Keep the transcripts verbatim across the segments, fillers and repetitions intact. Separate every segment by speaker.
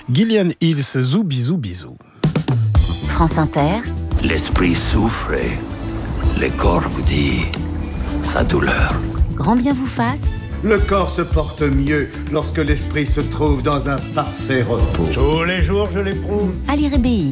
Speaker 1: Gillian Hills, zou bisou bisou.
Speaker 2: France Inter.
Speaker 3: L'esprit souffre et le corps vous dit sa douleur.
Speaker 2: Grand bien vous fasse.
Speaker 4: Le corps se porte mieux lorsque l'esprit se trouve dans un parfait repos.
Speaker 5: Tous les jours, je l'éprouve.
Speaker 2: Ali Rébéi.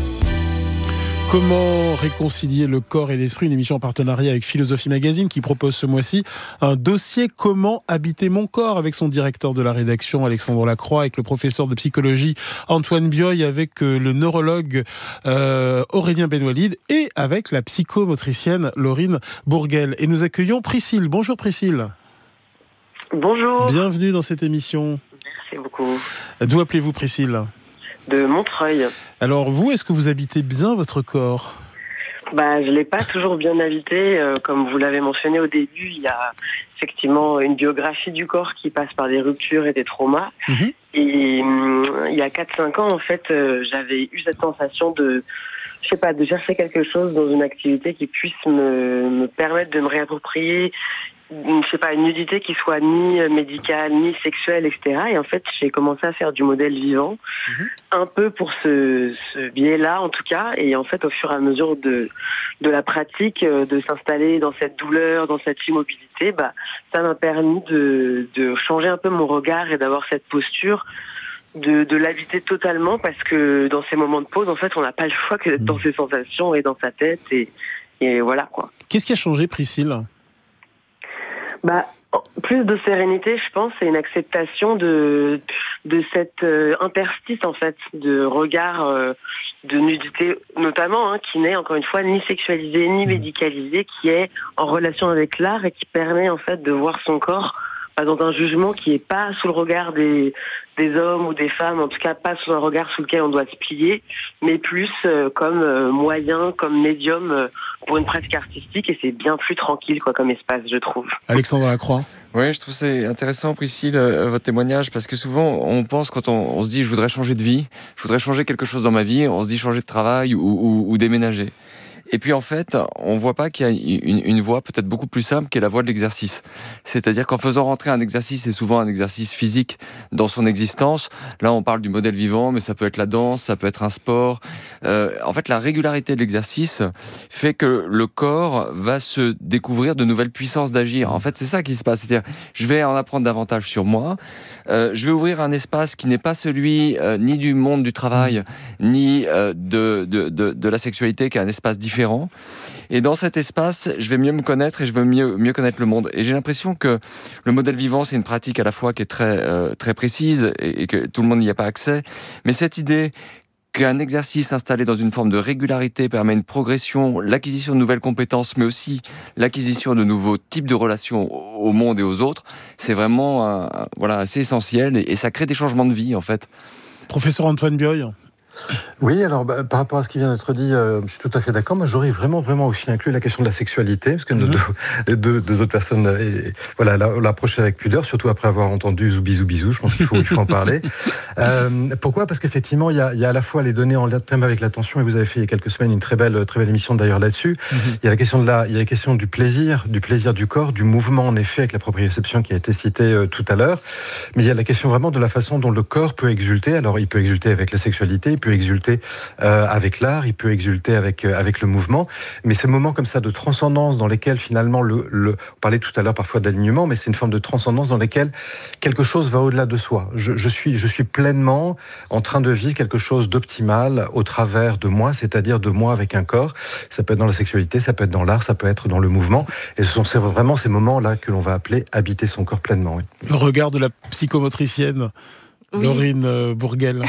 Speaker 1: Comment réconcilier le corps et l'esprit, une émission en partenariat avec Philosophie Magazine qui propose ce mois-ci un dossier « Comment habiter mon corps » avec son directeur de la rédaction Alexandre Lacroix, avec le professeur de psychologie Antoine Bioy, avec le neurologue euh, Aurélien Benwalid et avec la psychomotricienne Laurine Bourguel. Et nous accueillons Priscille. Bonjour Priscille.
Speaker 6: Bonjour.
Speaker 1: Bienvenue dans cette émission.
Speaker 6: Merci beaucoup.
Speaker 1: D'où appelez-vous Priscille ?
Speaker 6: De Montreuil.
Speaker 1: Alors vous, est-ce que vous habitez bien votre corps ?
Speaker 6: Bah, je ne l'ai pas toujours bien habité. Euh, comme vous l'avez mentionné au début, il y a effectivement une biographie du corps qui passe par des ruptures et des traumas. Mmh. Et hum, il y a quatre cinq ans, en fait, euh, j'avais eu cette sensation de, je sais pas, de chercher quelque chose dans une activité qui puisse me, me permettre de me réapproprier je sais pas, une nudité qui soit ni médicale, ni sexuelle, et cetera. Et en fait, j'ai commencé à faire du modèle vivant, mmh. un peu pour ce, ce biais-là, en tout cas. Et en fait, au fur et à mesure de, de la pratique, de s'installer dans cette douleur, dans cette immobilité, bah, ça m'a permis de, de changer un peu mon regard et d'avoir cette posture de, de l'habiter totalement, parce que dans ces moments de pause, en fait, on n'a pas le choix que d'être mmh. dans ses sensations et dans sa tête. Et, et voilà, quoi.
Speaker 1: Qu'est-ce qui a changé, Priscille ?
Speaker 6: Bah, plus de sérénité, je pense, et une acceptation de de cet euh, interstice, en fait, de regard euh, de nudité, notamment, hein, qui n'est, encore une fois, ni sexualisé, ni médicalisé, qui est en relation avec l'art et qui permet, en fait, de voir son corps pas dans un jugement qui n'est pas sous le regard des, des hommes ou des femmes, en tout cas pas sous un regard sous lequel on doit se plier, mais plus euh, comme euh, moyen, comme médium euh, pour une pratique artistique, et c'est bien plus tranquille, quoi, comme espace, je trouve.
Speaker 1: Alexandre Lacroix.
Speaker 7: Oui, je trouve c'est intéressant, Priscille, euh, votre témoignage, parce que souvent, on pense, quand on, on se dit « je voudrais changer de vie, je voudrais changer quelque chose dans ma vie », on se dit changer de travail ou, ou, ou déménager. Et puis en fait, on voit pas qu'il y a une, une voie peut-être beaucoup plus simple qui est la voie de l'exercice. C'est-à-dire qu'en faisant rentrer un exercice, et souvent un exercice physique dans son existence, là on parle du modèle vivant, mais ça peut être la danse, ça peut être un sport. Euh, en fait, la régularité de l'exercice fait que le corps va se découvrir de nouvelles puissances d'agir. En fait, c'est ça qui se passe. C'est-à-dire, je vais en apprendre davantage sur moi, euh, je vais ouvrir un espace qui n'est pas celui euh, ni du monde du travail, ni euh, de, de, de, de la sexualité, qui est un espace différent. Et dans cet espace, je vais mieux me connaître et je vais mieux, mieux connaître le monde. Et j'ai l'impression que le modèle vivant, c'est une pratique à la fois qui est très, euh, très précise et, et que tout le monde n'y a pas accès. Mais cette idée qu'un exercice installé dans une forme de régularité permet une progression, l'acquisition de nouvelles compétences, mais aussi l'acquisition de nouveaux types de relations au monde et aux autres, c'est vraiment euh, voilà, assez essentiel et, et ça crée des changements de vie, en fait.
Speaker 1: Professeur Antoine Bioy.
Speaker 8: Oui, alors bah, par rapport à ce qui vient d'être dit, euh, je suis tout à fait d'accord. Moi, j'aurais vraiment, vraiment aussi inclus la question de la sexualité, parce que nos mm-hmm. deux, deux, deux autres personnes, et, voilà, on l'a approché avec pudeur, surtout après avoir entendu Zou bisou bisou. Je pense qu'il faut, il faut en parler. Euh, pourquoi ? Parce qu'effectivement, il y a, il y a à la fois les données en thème avec l'attention, et vous avez fait il y a quelques semaines une très belle, très belle émission d'ailleurs là-dessus. Mm-hmm. Il y a la question de la, il y a la question du plaisir, du plaisir du corps, du mouvement en effet avec la proprioception qui a été citée euh, tout à l'heure. Mais il y a la question vraiment de la façon dont le corps peut exulter. Alors, il peut exulter avec la sexualité, il peut exulter euh, avec l'art, il peut exulter avec euh, avec le mouvement, mais ces moments comme ça de transcendance dans lesquels finalement le, le on parlait tout à l'heure parfois d'alignement, mais c'est une forme de transcendance dans lesquelles quelque chose va au-delà de soi. Je, je suis je suis pleinement en train de vivre quelque chose d'optimal au travers de moi, c'est-à-dire de moi avec un corps. Ça peut être dans la sexualité, ça peut être dans l'art, ça peut être dans le mouvement, et ce sont ces, vraiment ces moments-là que l'on va appeler habiter son corps pleinement. Oui.
Speaker 1: Le regard de la psychomotricienne. Oui. Laurine euh, Bourguel.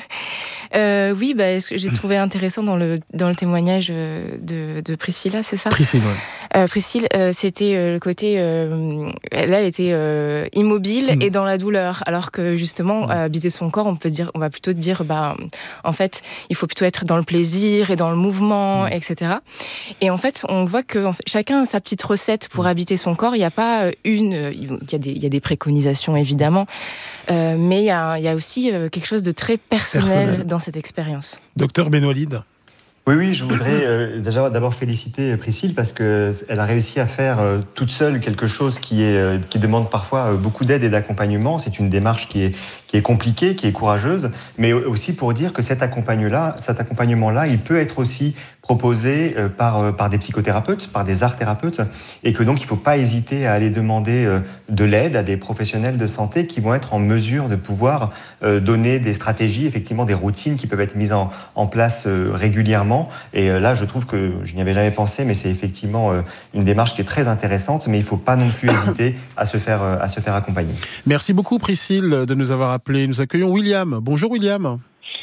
Speaker 9: euh, oui, bah, ce que j'ai trouvé intéressant dans le, dans le témoignage de, de Priscilla, c'est ça ?
Speaker 1: Priscille, oui.
Speaker 9: Euh, Priscille, euh, c'était euh, le côté... Euh, là, elle était euh, immobile mmh. et dans la douleur, alors que justement, mmh. habiter son corps, on peut dire, on va plutôt dire, bah, en fait, il faut plutôt être dans le plaisir et dans le mouvement, mmh. et cetera. Et en fait, on voit que en fait, chacun a sa petite recette pour mmh. habiter son corps. Il n'y a pas une... Il y a des, il y a des préconisations, évidemment, euh, mais il y a il y a aussi quelque chose de très personnel, personnel. dans cette expérience.
Speaker 1: Docteur Benwalid.
Speaker 10: Oui, oui, je voudrais euh, déjà d'abord féliciter Priscille parce qu'elle a réussi à faire euh, toute seule quelque chose qui, est, euh, qui demande parfois euh, beaucoup d'aide et d'accompagnement. C'est une démarche qui est, qui est compliquée, qui est courageuse, mais aussi pour dire que cet accompagnement-là, cet accompagnement-là, il peut être aussi proposé euh, par, euh, par des psychothérapeutes, par des art-thérapeutes, et que donc il ne faut pas hésiter à aller demander euh, de l'aide à des professionnels de santé qui vont être en mesure de pouvoir euh, donner des stratégies, effectivement des routines qui peuvent être mises en, en place euh, régulièrement. Et euh, là, je trouve que je n'y avais jamais pensé, mais c'est effectivement euh, une démarche qui est très intéressante, mais il ne faut pas non plus hésiter à se faire, euh, à se faire accompagner.
Speaker 1: Merci beaucoup Priscille de nous avoir appelés. Nous accueillons William. Bonjour William.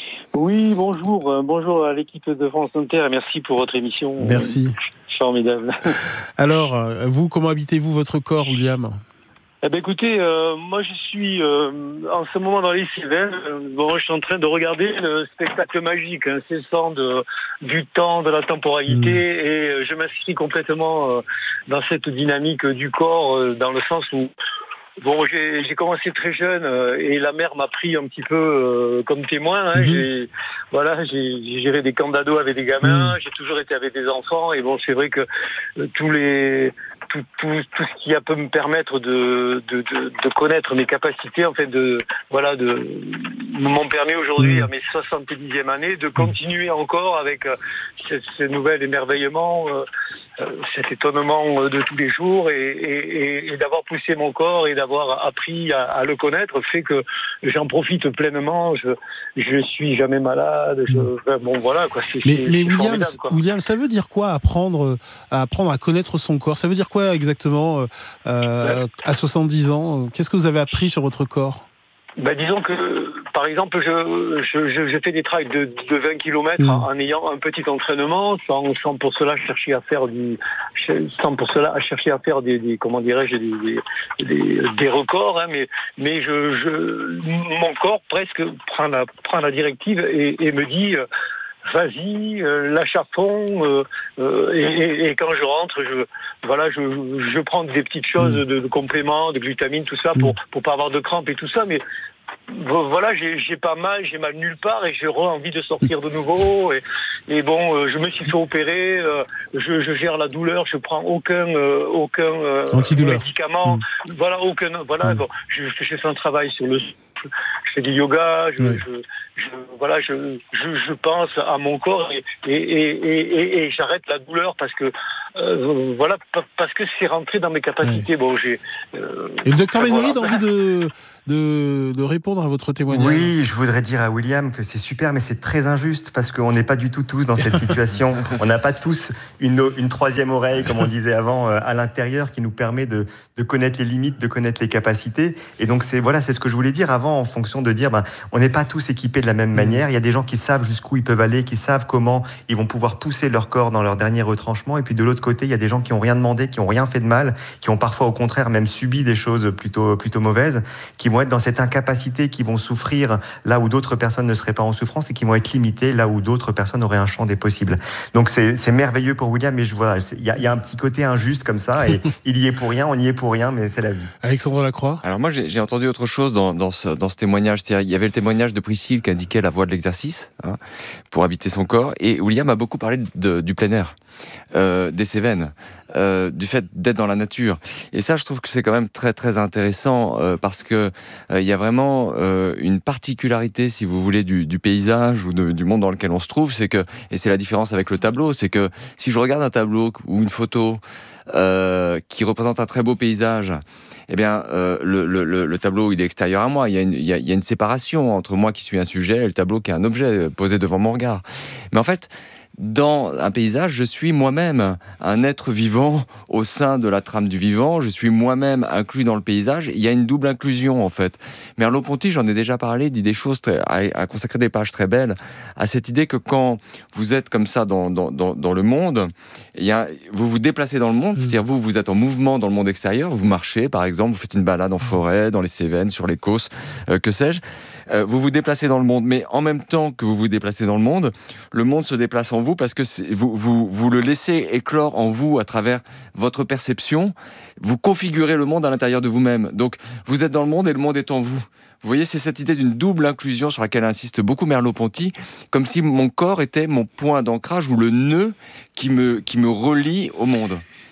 Speaker 11: Oui, bonjour, euh, bonjour à l'équipe de France Inter et merci pour votre émission.
Speaker 1: Merci.
Speaker 11: Euh, formidable.
Speaker 1: Alors, vous, comment habitez-vous votre corps, William ?
Speaker 11: Eh ben écoutez, euh, moi je suis euh, en ce moment dans les Cévennes. Euh, bon, je suis en train de regarder le spectacle magique, incessant de du temps, de la temporalité, mmh. et euh, je m'inscris complètement euh, dans cette dynamique du corps, euh, dans le sens où bon, j'ai, j'ai commencé très jeune euh, et la mère m'a pris un petit peu euh, comme témoin. Hein. Mmh. J'ai, voilà, j'ai, j'ai géré des camps d'ados avec des gamins. Mmh. J'ai toujours été avec des enfants. Et bon, c'est vrai que euh, tous les tout, tout, tout ce qui a peut me permettre de, de, de, de connaître mes capacités, en fait, de voilà, de m'ont permis aujourd'hui, mmh. à mes soixante-dixième année, de continuer encore avec euh, ce, ce nouvel émerveillement, euh, euh, cet étonnement de tous les jours, et, et, et d'avoir poussé mon corps et d'avoir appris à, à le connaître fait que j'en profite pleinement. Je je suis jamais malade. Je, enfin, bon voilà quoi. C'est,
Speaker 1: mais
Speaker 11: c'est,
Speaker 1: mais
Speaker 11: c'est
Speaker 1: William,
Speaker 11: quoi.
Speaker 1: William, ça veut dire quoi apprendre à apprendre à connaître son corps ? Ça veut dire quoi exactement euh, à soixante-dix ans ? Qu'est-ce que vous avez appris sur votre corps ?
Speaker 11: Ben, disons que, par exemple, je, je, je, je fais des trails de, de vingt kilomètres mmh. en, en ayant un petit entraînement, sans, sans pour cela chercher à faire du, sans pour cela à chercher à faire des, des comment dirais-je, des, des, des records, hein, mais, mais je, je, mon corps presque prend la, prend la directive et, et me dit, euh, vas-y, euh, lâche à fond, euh, euh, et, et quand je rentre, je voilà, je, je prends des petites choses de, de compléments, de glutamine, tout ça, pour pour pas avoir de crampes et tout ça, mais voilà, j'ai, j'ai pas mal, j'ai mal nulle part et j'ai envie de sortir de nouveau. Et, et bon, euh, je me suis fait opérer, euh, je, je gère la douleur, je prends aucun euh, aucun euh, médicament, mmh. voilà, aucun, voilà. Mmh. Bon, je, je fais un travail sur le. Je fais du yoga, je, oui. je, je, voilà, je, je, je pense à mon corps et, et, et, et, et j'arrête la douleur parce que euh, voilà, parce que c'est rentré dans mes capacités. Oui. Bon, j'ai. Euh,
Speaker 1: et le docteur Benolid a envie de, de, de répondre à votre témoignage.
Speaker 10: Oui, je voudrais dire à William que c'est super, mais c'est très injuste parce qu'on n'est pas du tout tous dans cette situation. On n'a pas tous une, une troisième oreille, comme on disait avant, à l'intérieur qui nous permet de, de connaître les limites, de connaître les capacités. Et donc c'est voilà, c'est ce que je voulais dire avant, en fonction de dire, ben, on n'est pas tous équipés de la même manière. Il y a des gens qui savent jusqu'où ils peuvent aller, qui savent comment ils vont pouvoir pousser leur corps dans leur dernier retranchement. Et puis de l'autre côté, il y a des gens qui n'ont rien demandé, qui n'ont rien fait de mal, qui ont parfois au contraire même subi des choses plutôt, plutôt mauvaises, qui vont être dans cette incapacité, qui vont souffrir là où d'autres personnes ne seraient pas en souffrance et qui vont être limitées là où d'autres personnes auraient un champ des possibles. Donc c'est, c'est merveilleux pour William, mais je vois, il y a, il y a un petit côté injuste comme ça et il y est pour rien, on y est pour rien, mais c'est la vie.
Speaker 1: Alexandre Lacroix.
Speaker 7: Alors moi j'ai, j'ai entendu autre chose dans, dans, ce, dans ce témoignage. C'est-à-dire, il y avait le témoignage de Priscille qui indiquait la voie de l'exercice hein, pour habiter son corps, et William a beaucoup parlé de, du plein air. Euh, des Cévennes, euh, du fait d'être dans la nature. Et ça, je trouve que c'est quand même très très intéressant euh, parce que il euh, y a vraiment euh, une particularité, si vous voulez, du, du paysage ou de, du monde dans lequel on se trouve, c'est que, et c'est la différence avec le tableau, c'est que si je regarde un tableau ou une photo euh, qui représente un très beau paysage, eh bien, euh, le, le, le tableau, il est extérieur à moi. Il y, a une, il, y a, il y a une séparation entre moi qui suis un sujet et le tableau qui est un objet posé devant mon regard. Mais en fait, dans un paysage, je suis moi-même un être vivant au sein de la trame du vivant. Je suis moi-même inclus dans le paysage. Il y a une double inclusion, en fait. Merleau-Ponty, j'en ai déjà parlé, dit des choses, très, a, a consacré des pages très belles à cette idée que quand vous êtes comme ça dans, dans, dans, dans le monde, il y a, vous vous déplacez dans le monde, mmh. c'est-à-dire vous, vous êtes en mouvement dans le monde extérieur. Vous marchez, par exemple, vous faites une balade en forêt, dans les Cévennes, sur les Causses, euh, que sais-je. Euh, vous vous déplacez dans le monde, mais en même temps que vous vous déplacez dans le monde, le monde se déplace en vous parce que vous, vous, vous le laissez éclore en vous à travers votre perception. Vous configurez le monde à l'intérieur de vous-même. Donc, vous êtes dans le monde et le monde est en vous. Vous voyez, c'est cette idée d'une double inclusion sur laquelle insiste beaucoup Merleau-Ponty, comme si mon corps était mon point d'ancrage ou le nœud qui me, qui me relie au monde.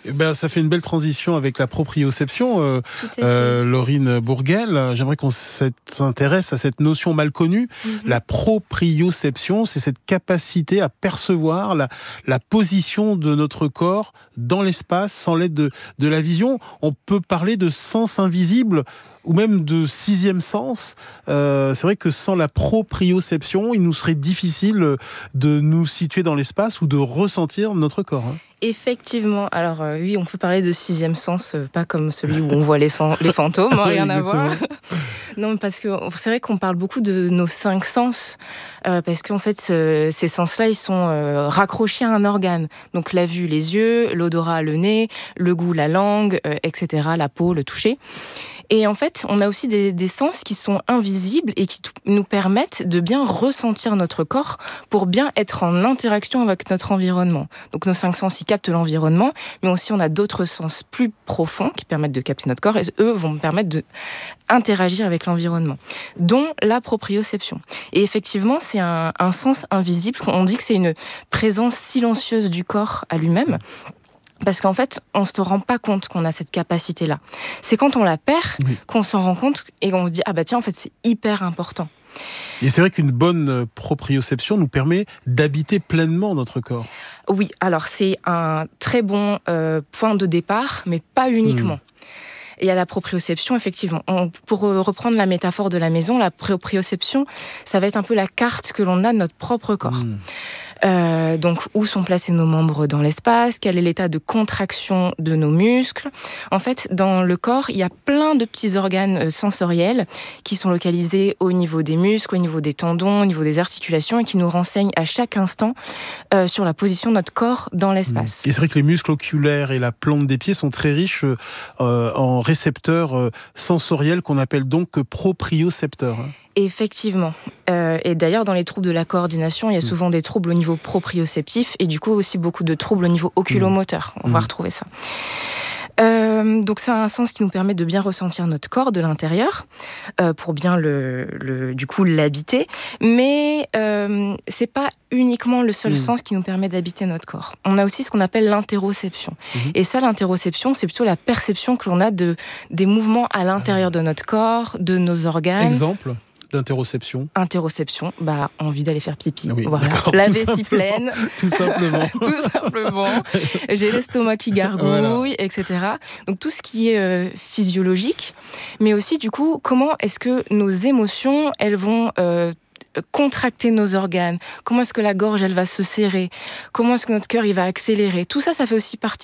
Speaker 1: Eh ben, ça fait une belle transition avec la proprioception, euh, euh, Laurine Bourguel. J'aimerais qu'on s'intéresse à cette notion mal connue. Mm-hmm. La proprioception, c'est cette capacité à percevoir la, la position de notre corps dans l'espace sans l'aide de, de la vision. On peut parler de sens invisible ou même de sixième sens. Euh, c'est vrai que sans la proprioception, il nous serait difficile de nous situer dans l'espace ou de ressentir notre corps. Hein.
Speaker 9: Effectivement. Alors euh, oui, on peut parler de sixième sens, euh, pas comme celui où on voit les, san- les fantômes, hein, rien à voir. Non, parce que c'est vrai qu'on parle beaucoup de nos cinq sens, euh, parce qu'en fait, ce, ces sens-là, ils sont euh, raccrochés à un organe. Donc la vue, les yeux, l'odorat, le nez, le goût, la langue, euh, et cetera, la peau, le toucher. Et en fait, on a aussi des, des sens qui sont invisibles et qui t- nous permettent de bien ressentir notre corps pour bien être en interaction avec notre environnement. Donc nos cinq sens, ils captent l'environnement, mais aussi on a d'autres sens plus profonds qui permettent de capter notre corps et eux vont me permettre d'interagir avec l'environnement, dont la proprioception. Et effectivement, c'est un, un sens invisible. On dit que c'est une présence silencieuse du corps à lui-même. Parce qu'en fait, on ne se rend pas compte qu'on a cette capacité-là. C'est quand on la perd oui. qu'on s'en rend compte et qu'on se dit « Ah bah tiens, en fait, c'est hyper important ».
Speaker 1: Et c'est vrai qu'une bonne proprioception nous permet d'habiter pleinement notre corps.
Speaker 9: Oui, alors c'est un très bon euh, point de départ, mais pas uniquement. Mmh. Et à la proprioception, effectivement. On, pour reprendre la métaphore de la maison, la proprioception, ça va être un peu la carte que l'on a de notre propre corps. Mmh. Euh, donc, où sont placés nos membres dans l'espace? Quel est l'état de contraction de nos muscles? En fait, dans le corps, il y a plein de petits organes sensoriels qui sont localisés au niveau des muscles, au niveau des tendons, au niveau des articulations et qui nous renseignent à chaque instant euh, sur la position de notre corps dans l'espace.
Speaker 1: Et c'est vrai que les muscles oculaires et la plante des pieds sont très riches euh, en récepteurs euh, sensoriels qu'on appelle donc propriocepteurs. Hein.
Speaker 9: Effectivement. Euh, et d'ailleurs, dans les troubles de la coordination, il y a souvent des troubles au niveau proprioceptif et du coup aussi beaucoup de troubles au niveau oculomoteur. On mmh. va retrouver ça. Euh, donc c'est un sens qui nous permet de bien ressentir notre corps de l'intérieur euh, pour bien le, le du coup l'habiter, mais euh, c'est pas uniquement le seul mmh. sens qui nous permet d'habiter notre corps. On a aussi ce qu'on appelle l'interoception. Mmh. Et ça, l'interoception, c'est plutôt la perception que l'on a de des mouvements à l'intérieur de notre corps, de nos organes.
Speaker 1: Exemple d'interoception.
Speaker 9: Interoception, bah envie d'aller faire pipi.
Speaker 1: Oui,
Speaker 9: voilà. La vessie pleine.
Speaker 1: Tout simplement.
Speaker 9: tout simplement. J'ai l'estomac qui gargouille, voilà. et cetera. Donc tout ce qui est euh, physiologique, mais aussi du coup, comment est-ce que nos émotions, elles vont euh, contracter nos organes, comment est-ce que la gorge elle va se serrer, comment est-ce que notre cœur il va accélérer, tout ça ça fait aussi partie